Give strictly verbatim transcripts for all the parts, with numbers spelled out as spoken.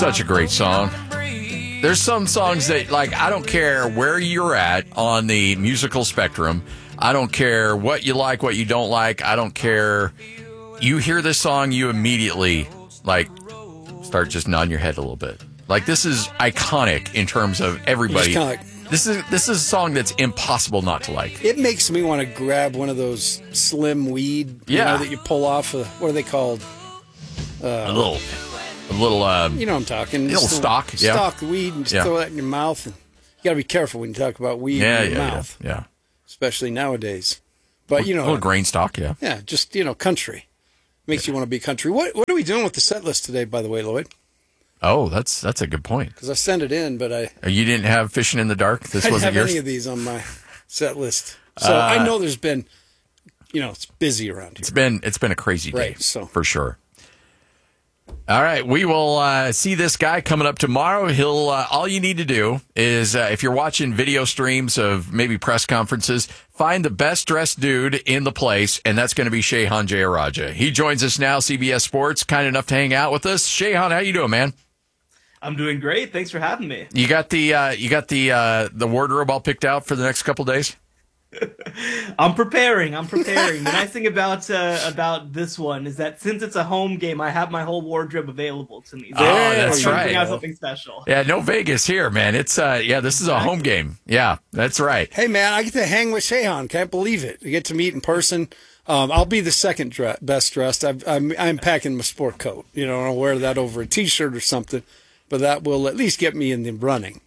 such a great song. There's some songs that, like, I don't care where you're at on the musical spectrum. I don't care what you like, what you don't like. I don't care. You hear this song, you immediately, like, start just nodding your head a little bit. Like, this is iconic in terms of everybody. Like, this is this is a song that's impossible not to like. It makes me want to grab one of those slim weed, you yeah. know, that you pull off. Of, what are they called? Uh, a little, a little. Um, you know what I'm talking. A little just stock, yeah. Stock weed, and just yeah. throw that in your mouth. And you got to be careful when you talk about weed yeah, in your yeah, mouth. Yeah, yeah. Especially nowadays. But you know, a little grain stock, yeah. Yeah, just you know, country makes yeah. you want to be country. What What are we doing with the set list today, by the way, Lloyd? Oh, that's that's a good point. Because I sent it in, but I oh, you didn't have Fishing in the Dark. This I didn't wasn't have yours? any of these on my set list, so uh, I know there's been, you know, it's busy around here. It's been it's been a crazy day, right, so. for sure. All right, we will uh, see this guy coming up tomorrow. He'll. Uh, all you need to do is, uh, if you're watching video streams of maybe press conferences, find the best dressed dude in the place, and that's going to be Shehan Jeyarajah. He joins us now, C B S Sports, kind enough to hang out with us. Shehan, how you doing, man? I'm doing great. Thanks for having me. You got the uh, you got the uh, the wardrobe all picked out for the next couple days? I'm preparing. I'm preparing. The nice thing about uh, about this one is that since it's a home game, I have my whole wardrobe available to me. So oh, that's I'm right. Bring out something special. Yeah, no Vegas here, man. It's uh, yeah, this is a home game. Yeah, that's right. Hey, man, I get to hang with Shehan. Can't believe it. I get to meet in person. Um, I'll be the second dre- best dressed. I've, I'm I'm packing my sport coat. You know, I'll wear that over a t-shirt or something, but that will at least get me in the running.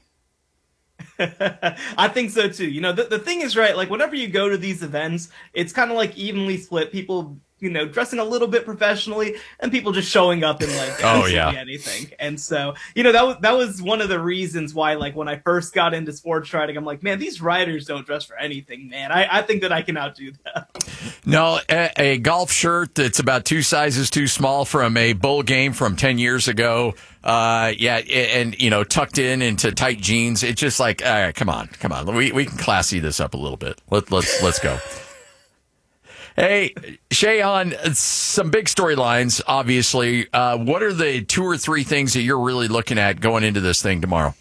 I think so too. You know, the, the thing is, right, like whenever you go to these events, it's kind of like evenly split. People, you know, dressing a little bit professionally and people just showing up in like oh yeah anything. And so, you know, that was that was one of the reasons why, like, when I first got into sports writing, I'm like, man, these writers don't dress for anything, man. I, I think that I can outdo them. No, a, a golf shirt that's about two sizes too small from a bowl game from ten years ago. Uh, yeah, and, you know, tucked in into tight jeans. It's just like, uh, come on, come on. We we can classy this up a little bit. Let, let's let's go. Hey, Shehan, some big storylines, obviously. Uh, what are the two or three things that you're really looking at going into this thing tomorrow?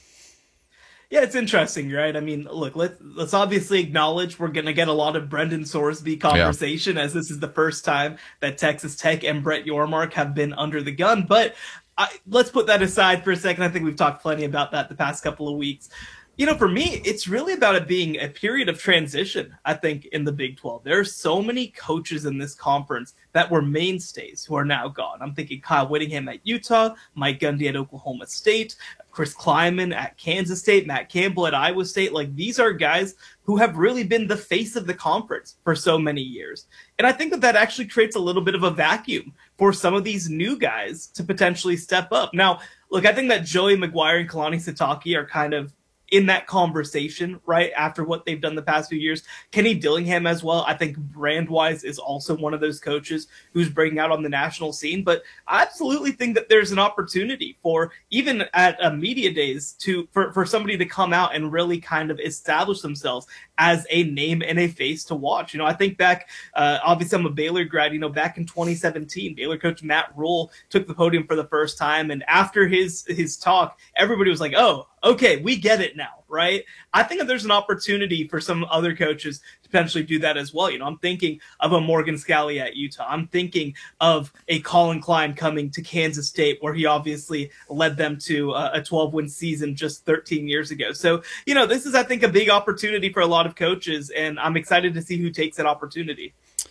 Yeah, it's interesting, right? I mean, look, let's let's obviously acknowledge we're going to get a lot of Brendan Sorsby conversation, yeah. as this is the first time that Texas Tech and Brett Yormark have been under the gun. But I, let's put that aside for a second. I think we've talked plenty about that the past couple of weeks. You know, for me, it's really about it being a period of transition, I think, in the Big twelve. There are so many coaches in this conference that were mainstays who are now gone. I'm thinking Kyle Whittingham at Utah, Mike Gundy at Oklahoma State, Chris Kleiman at Kansas State, Matt Campbell at Iowa State. Like, these are guys who have really been the face of the conference for so many years. And I think that that actually creates a little bit of a vacuum for some of these new guys to potentially step up. Now, look, I think that Joey McGuire and Kalani Sitake are kind of in that conversation, right, after what they've done the past few years. Kenny Dillingham as well, I think brand-wise is also one of those coaches who's breaking out on the national scene. But I absolutely think that there's an opportunity for, even at uh, media days, to for, for somebody to come out and really kind of establish themselves as a name and a face to watch. You know, I think back, uh, obviously I'm a Baylor grad, you know, back in twenty seventeen, Baylor coach Matt Rule took the podium for the first time. And after his his talk, everybody was like, oh, okay, we get it now, right? I think that there's an opportunity for some other coaches to potentially do that as well. You know, I'm thinking of a Morgan Scalley at Utah. I'm thinking of a Colin Klein coming to Kansas State, where he obviously led them to a twelve-win season just thirteen years ago. So, you know, this is, I think, a big opportunity for a lot of coaches, and I'm excited to see who takes that opportunity.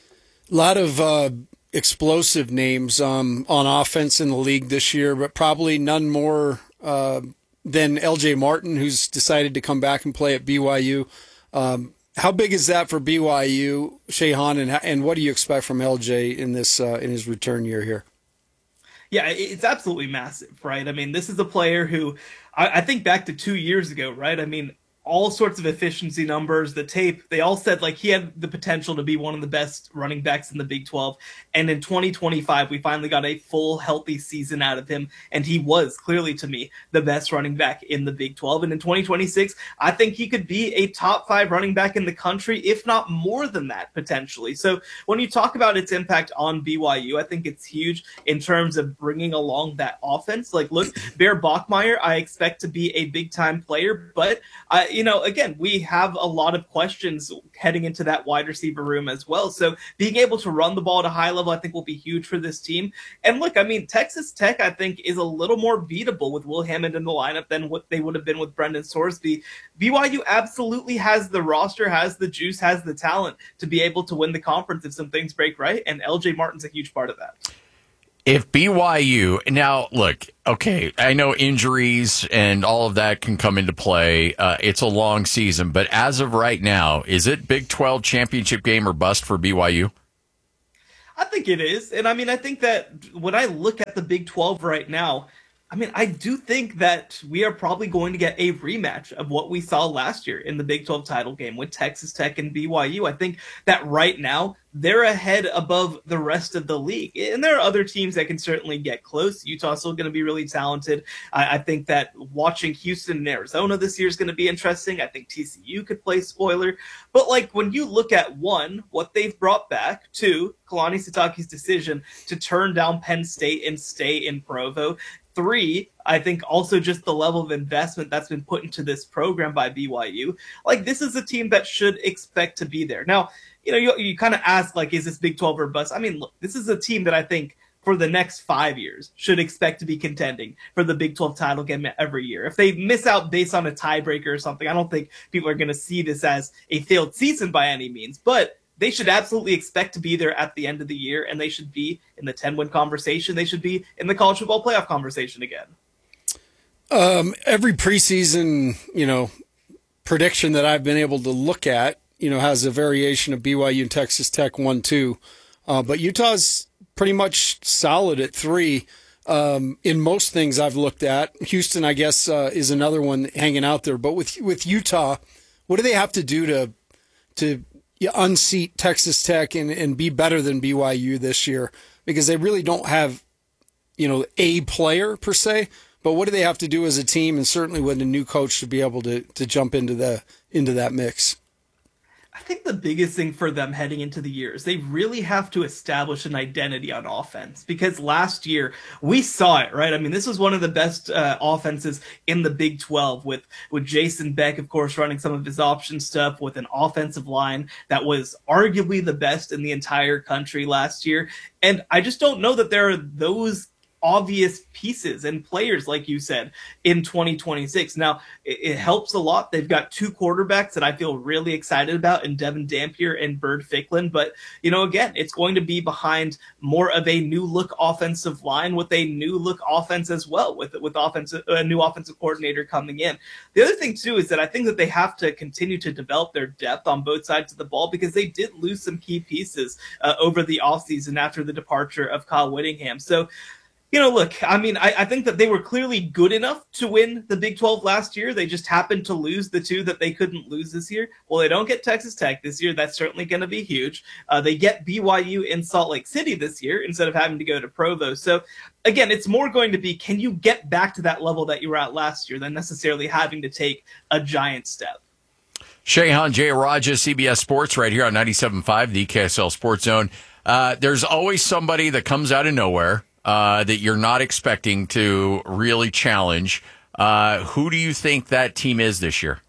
A lot of uh, explosive names um, on offense in the league this year, but probably none more uh, than L J Martin, who's decided to come back and play at B Y U. Um, how big is that for B Y U, Shehan, and and what do you expect from L J in this uh, in his return year here? Yeah, it's absolutely massive, right? I mean, this is a player who I, I think back to two years ago, right? I mean, all sorts of efficiency numbers, the tape, they all said like he had the potential to be one of the best running backs in the Big twelve. And in twenty twenty-five, we finally got a full healthy season out of him. And he was clearly, to me, the best running back in the Big twelve. And in twenty twenty-six, I think he could be a top five running back in the country, if not more than that, potentially. So when you talk about its impact on B Y U, I think it's huge in terms of bringing along that offense. Like, look, Bear Bachmeier, I expect to be a big time player, but I, you know, again, we have a lot of questions heading into that wide receiver room as well. So being able to run the ball at a high level, I think will be huge for this team. And look, I mean, Texas Tech, I think, is a little more beatable with Will Hammond in the lineup than what they would have been with Brendan Sorsby. B Y U absolutely has the roster, has the juice, has the talent to be able to win the conference if some things break right. And L J Martin's a huge part of that. If B Y U, now look, okay, I know injuries and all of that can come into play. Uh, it's a long season, but as of right now, is it Big twelve championship game or bust for B Y U? I think it is. And I mean, I think that when I look at the Big twelve right now, I mean, I do think that we are probably going to get a rematch of what we saw last year in the Big twelve title game with Texas Tech and B Y U. I think that right now they're ahead above the rest of the league. And there are other teams that can certainly get close. Utah's still going to be really talented. I, I think that watching Houston and Arizona this year is going to be interesting. I think T C U could play spoiler. But like when you look at one, what they've brought back, two, Kalani Sitake's decision to turn down Penn State and stay in Provo, three, I think also just the level of investment that's been put into this program by B Y U. Like, this is a team that should expect to be there. Now, you know, you, you kind of ask, like, is this Big twelve or bust? I mean, look, this is a team that I think for the next five years should expect to be contending for the Big twelve title game every year. If they miss out based on a tiebreaker or something, I don't think people are going to see this as a failed season by any means. But they should absolutely expect to be there at the end of the year, and they should be in the ten-win conversation. They should be in the college football playoff conversation again. Um, every preseason, you know, prediction that I've been able to look at, you know, has a variation of B Y U and Texas Tech one two. Uh, but Utah's pretty much solid at three um, in most things I've looked at. Houston, I guess, uh, is another one hanging out there. But with with Utah, what do they have to do to to unseat Texas Tech and, and be better than B Y U this year? Because they really don't have, you know, a player per se. But what do they have to do as a team, and certainly with a new coach, to be able to to jump into the into that mix? I think the biggest thing for them heading into the year is they really have to establish an identity on offense, because last year we saw it, right? I mean, this was one of the best uh, offenses in the Big twelve with, with Jason Beck, of course, running some of his option stuff with an offensive line that was arguably the best in the entire country last year. And I just don't know that there are those obvious pieces and players, like you said, in twenty twenty-six. Now, it, it helps a lot. They've got two quarterbacks that I feel really excited about in Devin Dampier and Bird Ficklin. But, you know, again, it's going to be behind more of a new look offensive line with a new look offense as well, with with offensive, a new offensive coordinator coming in. The other thing, too, is that I think that they have to continue to develop their depth on both sides of the ball, because they did lose some key pieces uh, over the offseason after the departure of Kyle Whittingham. So, you know, look, I mean, I, I think that they were clearly good enough to win the Big twelve last year. They just happened to lose the two that they couldn't lose this year. Well, they don't get Texas Tech this year. That's certainly going to be huge. Uh, they get B Y U in Salt Lake City this year instead of having to go to Provo. So, again, it's more going to be, can you get back to that level that you were at last year than necessarily having to take a giant step. Shehan Jeyarajah, C B S Sports, right here on ninety-seven point five, the K S L Sports Zone. Uh, there's always somebody that comes out of nowhere Uh, that you're not expecting to really challenge. Uh, who do you think that team is this year?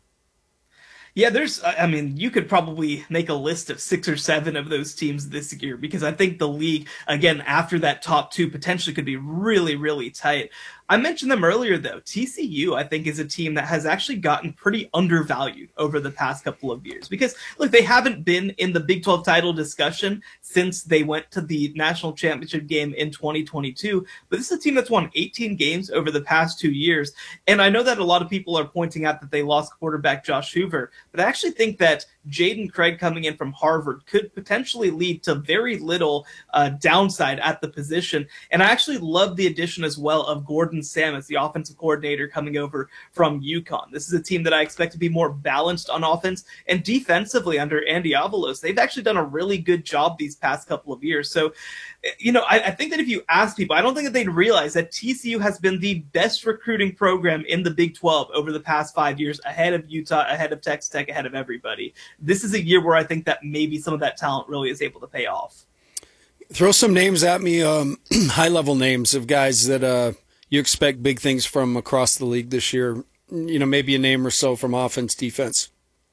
Yeah, there's, I mean, you could probably make a list of six or seven of those teams this year, because I think the league, again, after that top two, potentially could be really, really tight. I mentioned them earlier, though. T C U, I think, is a team that has actually gotten pretty undervalued over the past couple of years, because, look, they haven't been in the Big twelve title discussion since they went to the national championship game in twenty twenty-two. But this is a team that's won eighteen games over the past two years. And I know that a lot of people are pointing out that they lost quarterback Josh Hoover, but I actually think that Jaden Craig coming in from Harvard could potentially lead to very little uh, downside at the position. And I actually love the addition as well of Gordon Samus, the offensive coordinator coming over from UConn. This is a team that I expect to be more balanced on offense and defensively under Andy Avalos. They've actually done a really good job these past couple of years. So, you know, I, I think that if you ask people, I don't think that they'd realize that T C U has been the best recruiting program in the Big twelve over the past five years, ahead of Utah, ahead of Texas Tech, ahead of everybody. This is a year where I think that maybe some of that talent really is able to pay off. Throw some names at me, um, high-level names of guys that uh, you expect big things from across the league this year. You know, maybe a name or so from offense, defense.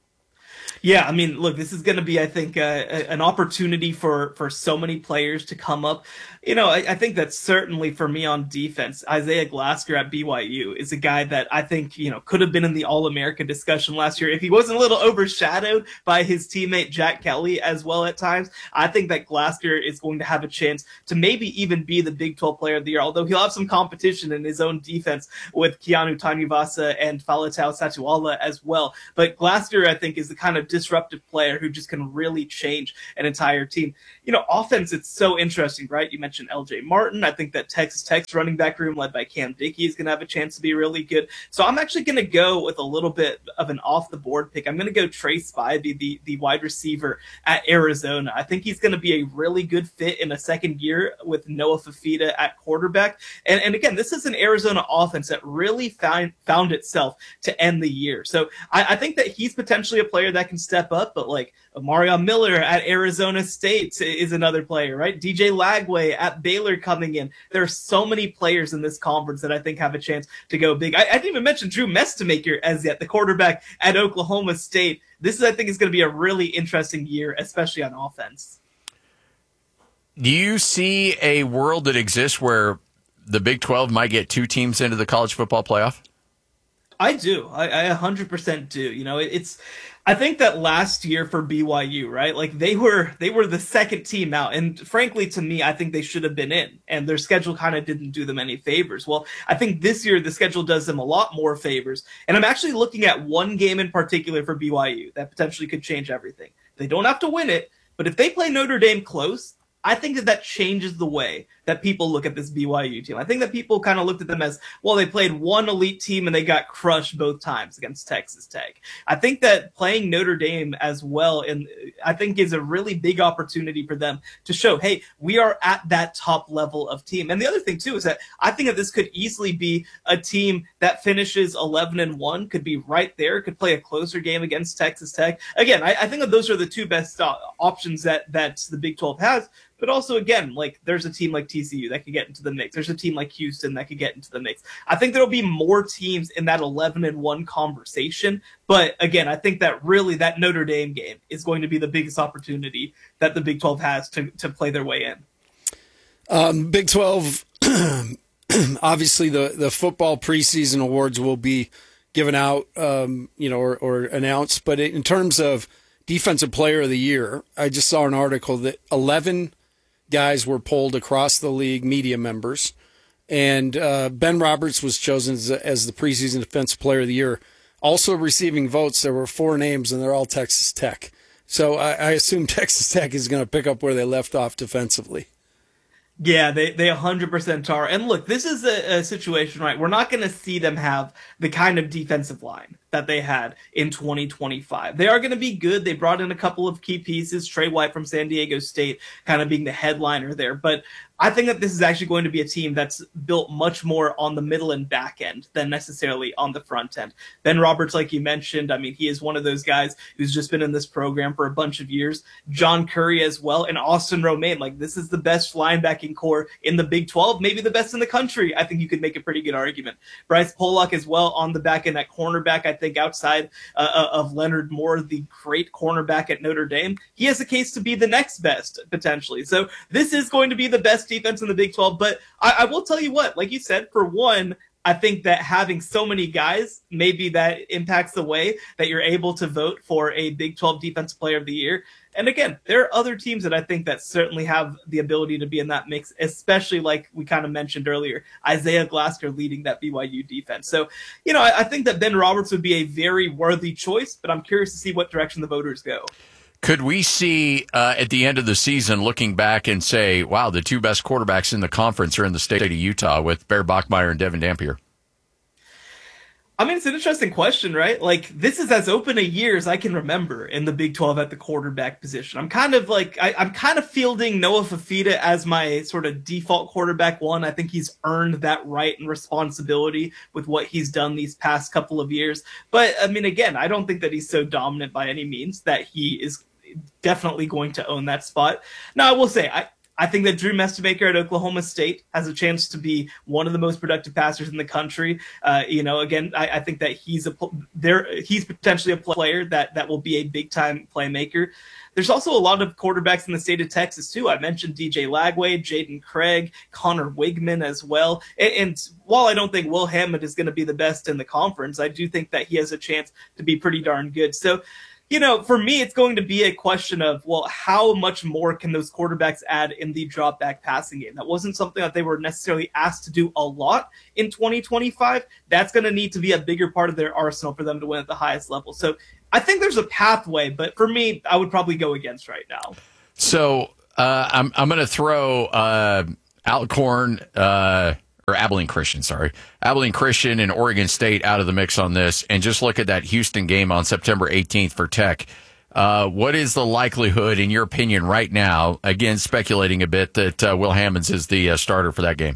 Yeah, I mean, look, this is going to be, I think, uh, an opportunity for, for so many players to come up. You know, I, I think that certainly for me on defense, Isaiah Glasker at B Y U is a guy that I think, you know, could have been in the All-America discussion last year. If he wasn't a little overshadowed by his teammate Jack Kelly as well at times, I think that Glasker is going to have a chance to maybe even be the Big twelve Player of the Year, although he'll have some competition in his own defense with Keanu Tanuvasa and Faletau Satuala as well. But Glasker, I think, is the kind of disruptive player who just can really change an entire team. You know, offense, it's so interesting, right? You mentioned L J Martin. I think that Texas Tech's running back room led by Cam Dickey is going to have a chance to be really good. So I'm actually going to go with a little bit of an off-the-board pick. I'm going to go Trey Spivey, the, the wide receiver at Arizona. I think he's going to be a really good fit in a second year with Noah Fafita at quarterback. And, and again, this is an Arizona offense that really found, found itself to end the year. So I, I think that he's potentially a player that can step up, but like Amarion Miller at Arizona State is another player, right? D J Lagway at Baylor coming in. There are so many players in this conference that I think have a chance to go big. I, I didn't even mention Drew Mestamaker as yet, the quarterback at Oklahoma State. This is, I think, is going to be a really interesting year, especially on offense. Do you see a world that exists where the Big twelve might get two teams into the college football playoff? I do. I, I one hundred percent do. You know, it, it's, I think that last year for B Y U, right? Like they were, they were the second team out. And frankly, to me, I think they should have been in, and their schedule kind of didn't do them any favors. Well, I think this year the schedule does them a lot more favors. And I'm actually looking at one game in particular for B Y U that potentially could change everything. They don't have to win it, but if they play Notre Dame close, I think that that changes the way that people look at this B Y U team. I think that people kind of looked at them as, well, they played one elite team and they got crushed both times against Texas Tech. I think that playing Notre Dame as well, and I think is a really big opportunity for them to show, hey, we are at that top level of team. And the other thing too is that I think that this could easily be a team that finishes eleven and one, could be right there, could play a closer game against Texas Tech. Again, I, I think that those are the two best uh, options that that the Big twelve has. But also, again, like there's a team like T C U that could get into the mix. There's a team like Houston that could get into the mix. I think there'll be more teams in that eleven and one conversation. But again, I think that really that Notre Dame game is going to be the biggest opportunity that the Big twelve has to, to play their way in. Um, Big twelve, obviously the, the football preseason awards will be given out, um, you know, or, or announced. But in terms of Defensive Player of the Year, I just saw an article that eleven guys were polled across the league, media members, and uh, Ben Roberts was chosen as, as the preseason Defensive Player of the Year. Also receiving votes, there were four names, and they're all Texas Tech. So I, I assume Texas Tech is going to pick up where they left off defensively. Yeah, they, they one hundred percent are. And look, this is a, a situation, right? We're not going to see them have the kind of defensive line that they had in twenty twenty-five. They are going to be good. They brought in a couple of key pieces, Trey White from San Diego State kind of being the headliner there. But I think that this is actually going to be a team that's built much more on the middle and back end than necessarily on the front end. Ben Roberts, like you mentioned, I mean, he is one of those guys who's just been in this program for a bunch of years. John Curry as well, and Austin Romaine. Like, this is the best linebacking core in the Big twelve, maybe the best in the country. I think you could make a pretty good argument. Bryce Pollock as well on the back end at cornerback. I think outside uh, of Leonard Moore, the great cornerback at Notre Dame, he has a case to be the next best, potentially. So this is going to be the best defense in the Big twelve. But I, I will tell you what, like you said, for one, I think that having so many guys, maybe that impacts the way that you're able to vote for a Big twelve Defensive Player of the Year. And again, there are other teams that I think that certainly have the ability to be in that mix, especially like we kind of mentioned earlier, Isaiah Glasker leading that B Y U defense. So, you know, I, I think that Ben Roberts would be a very worthy choice, but I'm curious to see what direction the voters go. Could we see uh, at the end of the season looking back and say, wow, the two best quarterbacks in the conference are in the state of Utah with Bear Bachmeier and Devin Dampier? I mean, it's an interesting question, right? Like, this is as open a year as I can remember in the Big twelve at the quarterback position. I'm kind of like, I, I'm kind of fielding Noah Fifita as my sort of default quarterback one. I think he's earned that right and responsibility with what he's done these past couple of years. But, I mean, again, I don't think that he's so dominant by any means that he is definitely going to own that spot. Now, I will say, I, I think that Drew Mestemaker at Oklahoma State has a chance to be one of the most productive passers in the country. Uh, you know, again, I, I think that he's a there. He's potentially a player that that will be a big time playmaker. There's also a lot of quarterbacks in the state of Texas too. I mentioned D J Lagway, Jaden Craig, Connor Wigman as well. And, and while I don't think Will Hammond is going to be the best in the conference, I do think that he has a chance to be pretty darn good. So, you know, for me, it's going to be a question of, well, how much more can those quarterbacks add in the drop back passing game? That wasn't something that they were necessarily asked to do a lot in twenty twenty-five. That's going to need to be a bigger part of their arsenal for them to win at the highest level. So I think there's a pathway, but for me, I would probably go against right now. So uh, I'm I'm going to throw uh, Alcorn uh, or Abilene Christian, sorry, Abilene Christian and Oregon State out of the mix on this, and just look at that Houston game on September eighteenth for Tech. Uh, what is the likelihood, in your opinion, right now, again, speculating a bit, that uh, Will Hammonds is the uh, starter for that game?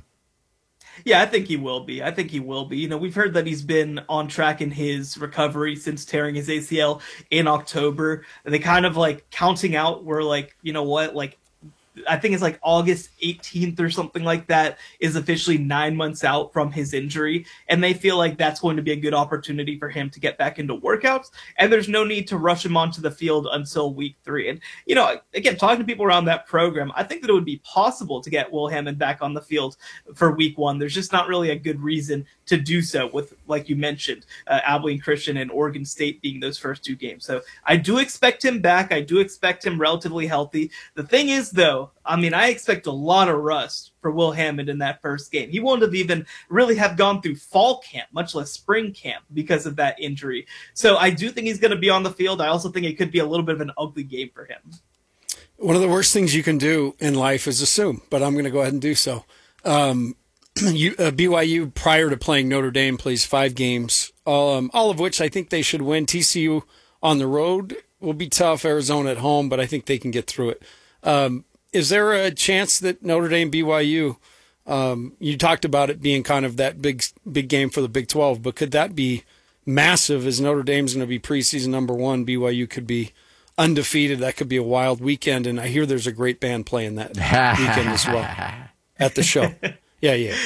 Yeah, I think he will be. I think he will be. You know, we've heard that he's been on track in his recovery since tearing his A C L in October. They kind of like counting out were like, you know what, like, I think it's like August eighteenth or something like that is officially nine months out from his injury. And they feel like that's going to be a good opportunity for him to get back into workouts. And there's no need to rush him onto the field until week three. And, you know, again, talking to people around that program, I think that it would be possible to get Will Hammond back on the field for week one. There's just not really a good reason to do so with, like you mentioned, uh, Abilene Christian and Oregon State being those first two games. So I do expect him back. I do expect him relatively healthy. The thing is, though, I mean, I expect a lot of rust for Will Hammond in that first game. He won't have even really have gone through fall camp, much less spring camp, because of that injury. So I do think he's going to be on the field. I also think it could be a little bit of an ugly game for him. One of the worst things you can do in life is assume, but I'm going to go ahead and do so. Um, you, uh, B Y U, prior to playing Notre Dame, plays five games, um, all of which I think they should win. T C U on the road will be tough. Arizona at home, but I think they can get through it. Um, Is there a chance that Notre Dame B Y U, um, you talked about it being kind of that big big game for the Big twelve, but could that be massive as Notre Dame's going to be preseason number one? B Y U could be undefeated. That could be a wild weekend, and I hear there's a great band playing that weekend as well at the show. Yeah, yeah.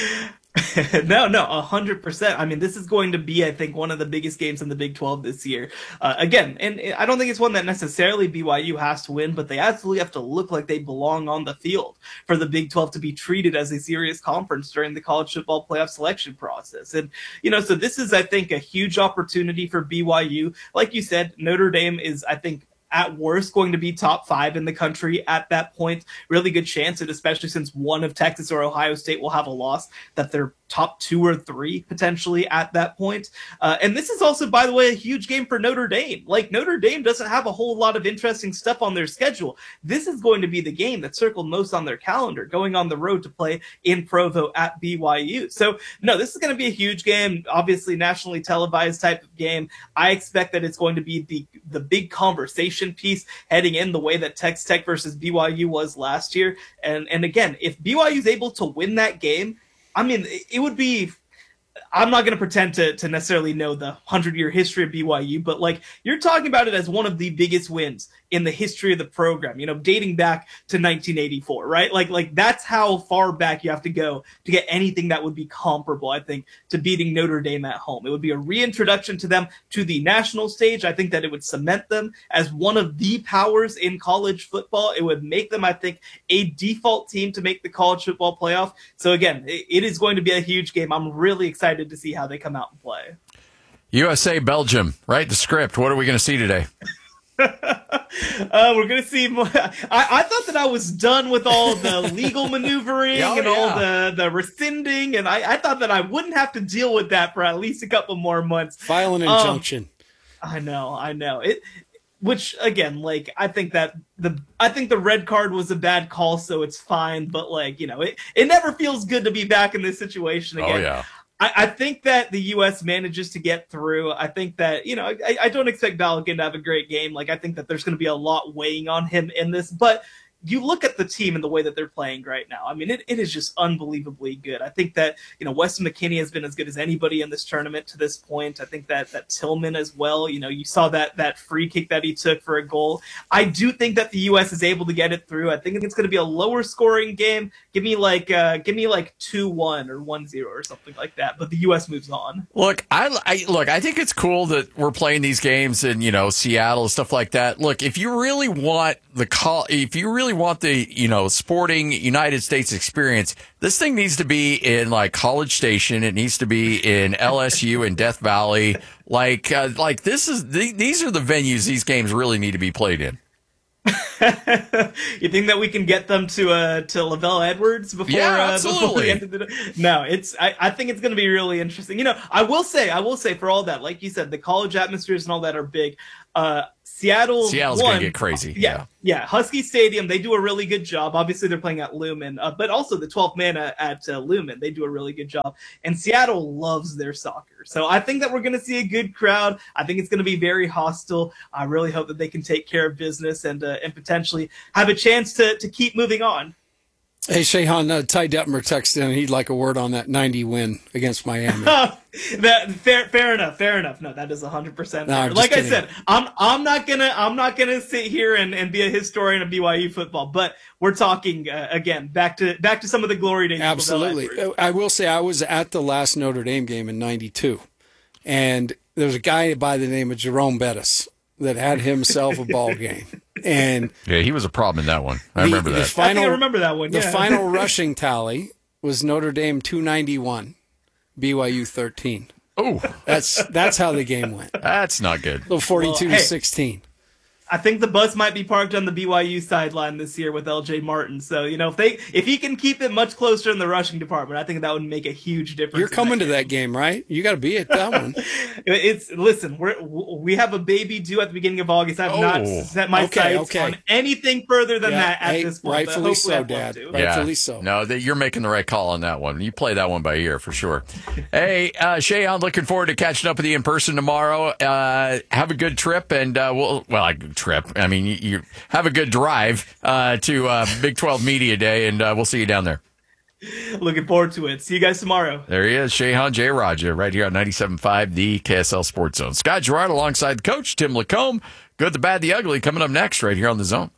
no, no, a hundred percent. I mean, this is going to be, I think, one of the biggest games in the Big twelve this year. Uh, again, and I don't think it's one that necessarily B Y U has to win, but they absolutely have to look like they belong on the field for the Big twelve to be treated as a serious conference during the college football playoff selection process. And, you know, so this is, I think, a huge opportunity for B Y U. Like you said, Notre Dame is, I think, at worst going to be top five in the country at that point. Really good chance, and especially since one of Texas or Ohio State will have a loss, that they're top two or three potentially at that point. Uh, and this is also, by the way, a huge game for Notre Dame. Like, Notre Dame doesn't have a whole lot of interesting stuff on their schedule. This is going to be the game that's circled most on their calendar, going on the road to play in Provo at B Y U. So, no, this is going to be a huge game, obviously nationally televised type of game. I expect that it's going to be the, the big conversation piece heading in the way that Texas Tech versus B Y U was last year. And, and again, if B Y U is able to win that game, I mean, it would be, I'm not going to pretend to, to necessarily know the hundred-year history of B Y U, but, like, you're talking about it as one of the biggest wins in the history of the program, you know, dating back to nineteen eighty-four, right? Like, like that's how far back you have to go to get anything that would be comparable, I think, to beating Notre Dame at home. It would be a reintroduction to them to the national stage. I think that it would cement them as one of the powers in college football. It would make them, I think, a default team to make the college football playoff. So again, it, it is going to be a huge game. I'm really excited to see how they come out and play. U S A, Belgium, right? The script. What are we going to see today? uh, we're going to see more. I, I thought that I was done with all the legal maneuvering oh, and yeah. all the, the rescinding, and I, I thought that I wouldn't have to deal with that for at least a couple more months. File an injunction. Um, I know, I know. It, which, again, like, I think that the I think the red card was a bad call, so it's fine, but, like, you know, it, it never feels good to be back in this situation again. Oh, yeah. I, I think that the U S manages to get through. I think that, you know, I, I don't expect Balogun to have a great game. Like, I think that there's going to be a lot weighing on him in this, but you look at the team and the way that they're playing right now. I mean, it, it is just unbelievably good. I think that, you know, Weston McKennie has been as good as anybody in this tournament to this point. I think that that Tillman as well, you know, you saw that that free kick that he took for a goal. I do think that the U S is able to get it through. I think it's going to be a lower scoring game. Give me like uh, give me like two one or one zero or something like that. But the U S moves on. Look, I, I look. I think it's cool that we're playing these games in, you know, Seattle and stuff like that. Look, if you really want the call, if you really want the, you know, sporting United States experience, this thing needs to be in like College Station. It needs to be in L S U and Death Valley. Like, uh, like this is the, these are the venues these games really need to be played in. You think that we can get them to uh to Lavelle Edwards before? Yeah, uh, before the end of the day? No, it's. I, I think it's going to be really interesting. You know, I will say, I will say, for all that, like you said, the college atmospheres and all that are big. Uh, Seattle, Seattle's one, gonna get crazy. Yeah, yeah, yeah. Husky Stadium, they do a really good job. Obviously, they're playing at Lumen, uh, but also the twelfth man at, at uh, Lumen, they do a really good job. And Seattle loves their soccer, so I think that we're going to see a good crowd. I think it's going to be very hostile. I really hope that they can take care of business and uh, and potentially have a chance to to keep moving on. Hey, Shehan, uh, Ty Detmer texted in. He'd like a word on that ninety win against Miami. that, fair, fair enough. Fair enough. No, that is one hundred percent No, fair. I'm Like just I said, I'm I'm not gonna I'm not gonna sit here and, and be a historian of B Y U football. But we're talking uh, again back to back to some of the glory days. Absolutely. I will say I was at the last Notre Dame game in ninety-two, and there was a guy by the name of Jerome Bettis that had himself a ball game. And yeah, he was a problem in that one. I the, remember the that. Final, I think I remember that one. The Yeah. final rushing tally was Notre Dame two ninety-one, B Y U thirteen. Oh, That's that's how the game went. that's not good. Little forty-two Well, hey. to sixteen. I think the bus might be parked on the B Y U sideline this year with L J Martin. So, you know, if they if he can keep it much closer in the rushing department, I think that would make a huge difference. You're coming to that game, right? You got to be at that one. It's listen, we're we have a baby due at the beginning of August. I've Oh. not set my Okay, sights okay. on anything further than Yeah, that at hey, this point. but rightfully hopefully so, I'd love Dad. to. Right. Rightfully so. No, that you're making the right call on that one. You play that one by ear for sure. Hey, uh, Shay, I'm looking forward to catching up with you in person tomorrow. Uh, have a good trip, and uh, we'll well, a good trip. I mean, you, you have a good drive uh, to uh, Big twelve Media Day, and uh, we'll see you down there. Looking forward to it. See you guys tomorrow. There he is, Shehan Jayaraja, right here on ninety-seven point five, the K S L Sports Zone. Scott Gerard alongside the coach, Tim Lacombe. Good, the bad, the ugly, coming up next right here on the Zone.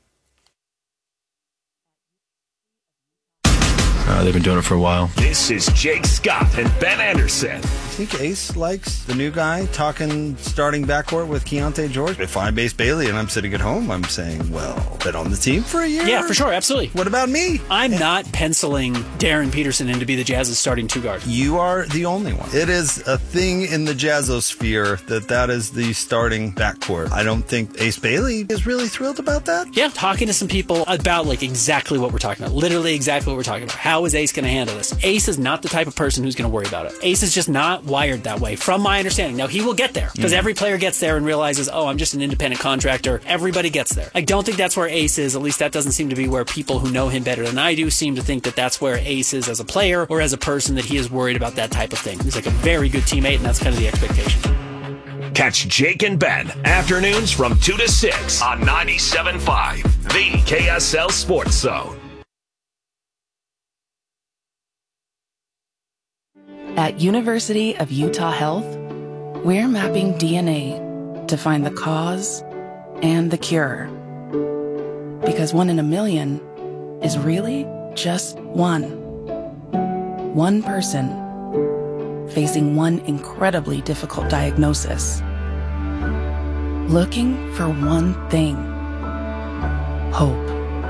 Uh, they've been doing it for a while. This is Jake Scott and Ben Anderson. I think Ace likes the new guy talking starting backcourt with Keontae George. If I'm Ace Bailey and I'm sitting at home, I'm saying, well, been on the team for a year? Yeah, for sure, absolutely. What about me? I'm not penciling Darren Peterson in to be the Jazz's starting two guard. You are the only one. It is a thing in the Jazzosphere that that is the starting backcourt. I don't think Ace Bailey is really thrilled about that. Yeah, talking to some people about like exactly what we're talking about. Literally exactly what we're talking about. How is Ace going to handle this? Ace is not the type of person who's going to worry about it. Ace is just not wired that way, from my understanding. Now, he will get there, because mm. every player gets there and realizes, oh, I'm just an independent contractor. Everybody gets there. I don't think that's where Ace is. At least that doesn't seem to be where people who know him better than I do seem to think that that's where Ace is as a player or as a person, that he is worried about that type of thing. He's like a very good teammate, and that's kind of the expectation. Catch Jake and Ben afternoons from two to six on ninety-seven point five, the K S L Sports Zone. At University of Utah Health, we're mapping D N A to find the cause and the cure Because one in a million is really just one. One person facing one incredibly difficult diagnosis. Looking for one thing. Hope.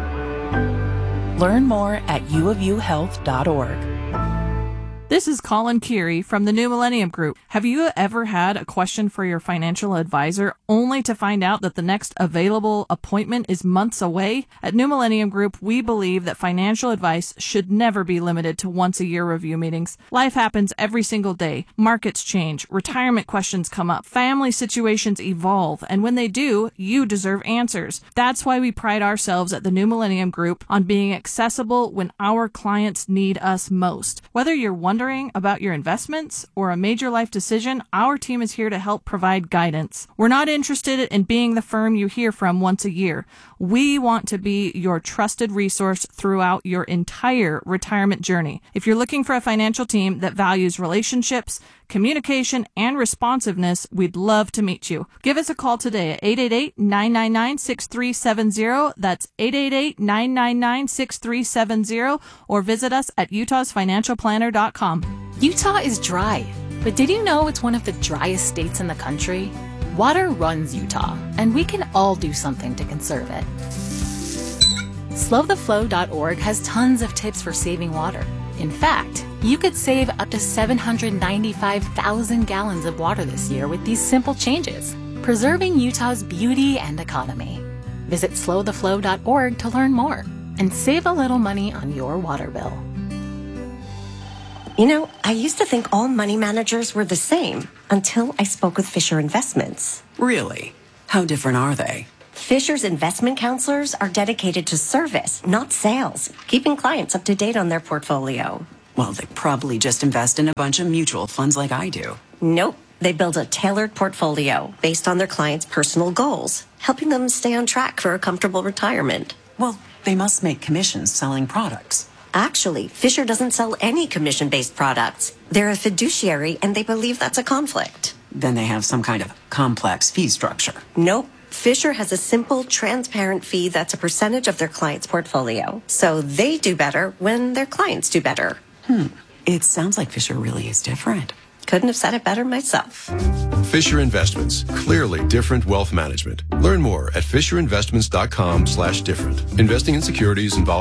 Learn more at u of u health dot org. This is Colin Keary from the New Millennium Group. Have you ever had a question for your financial advisor only to find out that the next available appointment is months away? At New Millennium Group, we believe that financial advice should never be limited to once-a-year review meetings. Life happens every single day. Markets change, retirement questions come up, family situations evolve, and when they do, you deserve answers. That's why we pride ourselves at the New Millennium Group on being accessible when our clients need us most. Whether you're wondering about your investments or a major life decision, our team is here to help provide guidance. We're not interested in being the firm you hear from once a year. We want to be your trusted resource throughout your entire retirement journey. If you're looking for a financial team that values relationships, communication, and responsiveness, we'd love to meet you. Give us a call today at eight eight eight, nine nine nine, six three seven zero. That's eight eight eight, nine nine nine, six three seven zero, or visit us at utahs financial planner dot com. Utah is dry, but did you know it's one of the driest states in the country? Water runs Utah, and we can all do something to conserve it. slow the flow dot org has tons of tips for saving water. In fact, you could save up to seven hundred ninety-five thousand gallons of water this year with these simple changes, preserving Utah's beauty and economy. Visit slow the flow dot org to learn more and save a little money on your water bill. You know, I used to think all money managers were the same until I spoke with Fisher Investments. Really? How different are they? Fisher's investment counselors are dedicated to service, not sales, keeping clients up to date on their portfolio. Well, they probably just invest in a bunch of mutual funds like I do. Nope. They build a tailored portfolio based on their clients' personal goals, helping them stay on track for a comfortable retirement. Well, they must make commissions selling products. Actually, Fisher doesn't sell any commission-based products. They're a fiduciary, and they believe that's a conflict. Then they have some kind of complex fee structure. Nope. Fisher has a simple, transparent fee that's a percentage of their client's portfolio. So they do better when their clients do better. Hmm. It sounds like Fisher really is different. Couldn't have said it better myself. Fisher Investments. Clearly different wealth management. Learn more at fisher investments dot com slash different. Investing in securities involves